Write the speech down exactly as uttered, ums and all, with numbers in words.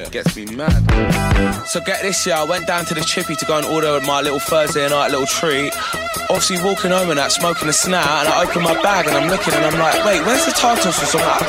Gets me mad. So get this, yeah, I went down to the chippy to go and order my little Thursday night little treat. Obviously walking home and that, smoking a snap, and I open my bag and I'm looking and I'm like, wait, where's the tartar sauce? I'm like, I